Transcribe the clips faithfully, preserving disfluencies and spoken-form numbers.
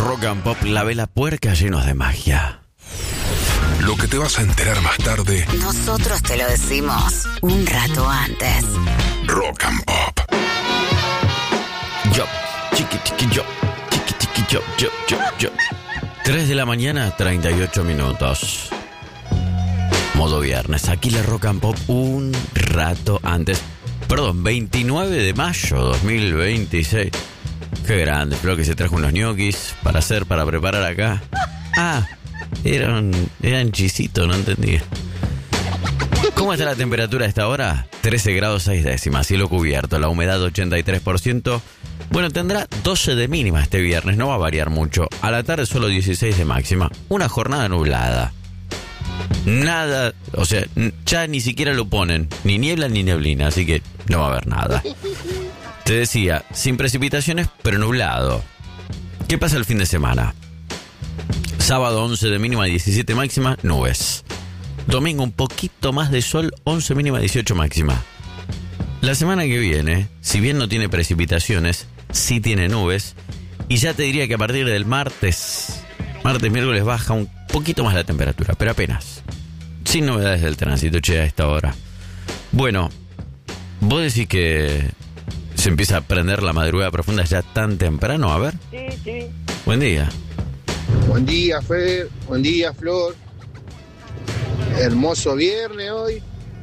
Rock and Pop, la vela puerca llenos de magia. Lo que te vas a enterar más tarde, nosotros te lo decimos un rato antes. Rock and Pop. Yo, chiqui chiqui yo, chiqui chiqui yo, yo, yo, yo. tres de la mañana, treinta y ocho minutos. Modo viernes, aquí la Rock and Pop un rato antes. Perdón, veintinueve de mayo dos mil veintiséis. Qué grande, creo que se trajo unos ñoquis para hacer, para preparar acá. Ah, eran, eran chisitos, no entendía. ¿Cómo está la temperatura a esta hora? trece grados seis décimas, cielo cubierto, la humedad ochenta y tres por ciento. Bueno, tendrá doce de mínima este viernes, no va a variar mucho. A la tarde solo dieciséis de máxima. Una jornada nublada. Nada, o sea, ya ni siquiera lo ponen, ni niebla ni neblina, así que no va a haber nada. Te decía, sin precipitaciones, pero nublado. ¿Qué pasa el fin de semana? Sábado once de mínima, diecisiete máxima, nubes. Domingo un poquito más de sol, once mínima, dieciocho máxima. La semana que viene, si bien no tiene precipitaciones, sí tiene nubes. Y ya te diría que a partir del martes, martes, miércoles baja un poquito más la temperatura, pero apenas. Sin novedades del tránsito, che, a esta hora. Bueno, vos decís que se empieza a prender la madrugada profunda ya tan temprano, a ver. Sí, sí. Buen día. Buen día, Fer. Buen día, Flor. Hermoso viernes hoy.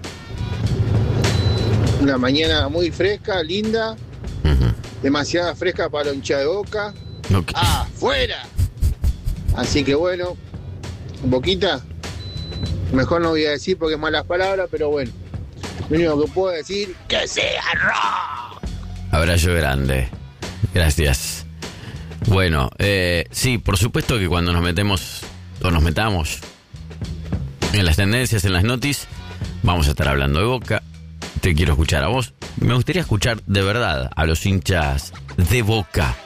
Una mañana muy fresca, linda. Uh-huh. Demasiada fresca para la hincha de Boca. Okay. ¡Afuera! Así que bueno, Boquita, mejor no voy a decir porque es malas palabras, pero bueno, lo único que puedo decir, ¡que sea rock! Abrazo grande. Gracias. Bueno, eh, sí, por supuesto que cuando nos metemos o nos metamos en las tendencias, en las noticias, vamos a estar hablando de Boca. Te quiero escuchar a vos. Me gustaría escuchar de verdad a los hinchas de Boca.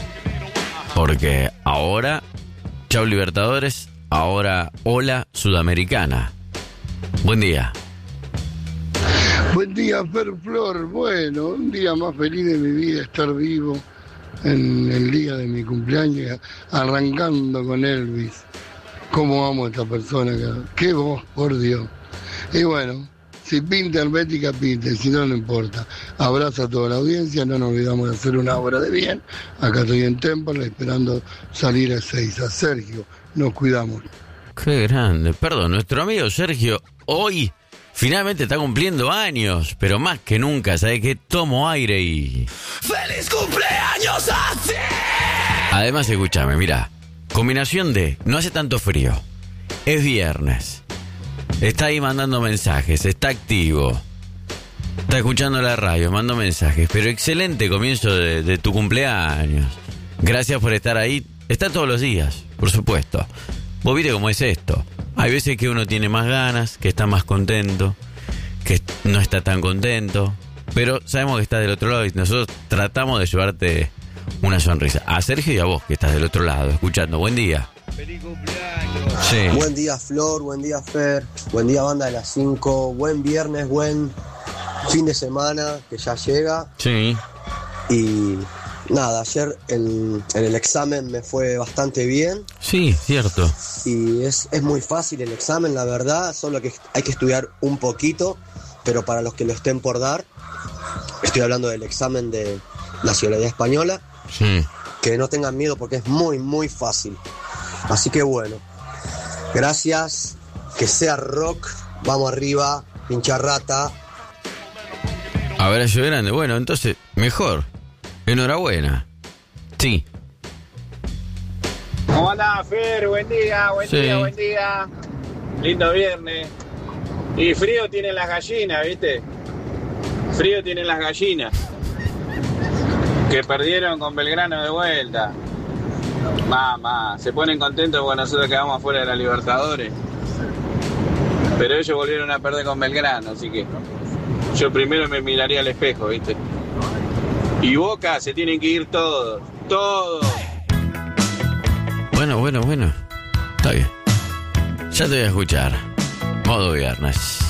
Porque ahora, chau Libertadores, ahora hola Sudamericana. Buen día. Buen día, Fer Flor. Bueno, un día más feliz de mi vida, estar vivo en el día de mi cumpleaños, arrancando con Elvis. Cómo amo a esta persona, qué voz, por Dios. Y bueno, si pinta hermética, pinte, si no, no importa. Abrazo a toda la audiencia, no nos olvidamos de hacer una obra de bien. Acá estoy en Temple esperando salir a Seiza. Sergio, nos cuidamos. Qué grande. Perdón, nuestro amigo Sergio hoy finalmente está cumpliendo años, pero más que nunca, ¿sabes qué? Tomo aire y... ¡Feliz cumpleaños a ti! Además, escúchame, mira, combinación de no hace tanto frío, es viernes, está ahí mandando mensajes, está activo, está escuchando la radio, mando mensajes, pero excelente comienzo de, de tu cumpleaños. Gracias por estar ahí, está todos los días, por supuesto. Vos viste cómo es esto. Hay veces que uno tiene más ganas, que está más contento, que no está tan contento, pero sabemos que estás del otro lado y nosotros tratamos de llevarte una sonrisa. A Sergio y a vos, que estás del otro lado, escuchando. Buen día. ¡Feliz cumpleaños! Sí. Buen día, Flor, buen día, Fer, buen día, banda de las cinco, buen viernes, buen fin de semana que ya llega. Sí. Y nada, ayer en, en el examen me fue bastante bien. Sí, cierto. Y es, es muy fácil el examen, la verdad, solo que hay que estudiar un poquito, pero para los que lo estén por dar, estoy hablando del examen de nacionalidad española, sí. Que no tengan miedo porque es muy, muy fácil. Así que bueno, gracias, que sea rock, vamos arriba, pincha rata. Abrazo grande, bueno, entonces, mejor. Enhorabuena. Sí. Hola, Fer, buen día, buen Sí. día, buen día. Lindo viernes. Y frío tienen las gallinas, ¿viste? Frío tienen las gallinas. Que perdieron con Belgrano de vuelta. Mamá, se ponen contentos porque nosotros quedamos afuera de la Libertadores. Pero ellos volvieron a perder con Belgrano, así que yo primero me miraría al espejo, ¿viste? Y Boca se tienen que ir todos, todos. Bueno, bueno, bueno. Está bien. Ya te voy a escuchar. Modo viernes.